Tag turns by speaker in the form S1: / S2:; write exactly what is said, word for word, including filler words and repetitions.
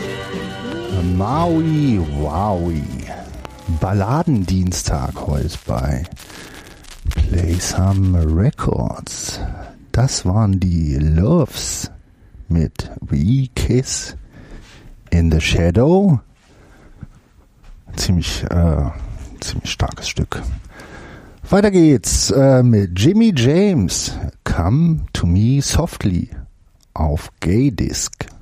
S1: Maui Wowie. Balladendienstag heute bei Play Some Records. Das waren die Loves mit We Kiss in the Shadow. Ziemlich, äh, ziemlich starkes Stück. Weiter geht's äh, mit Jimmy James. Come to Me Softly auf Gay Disc.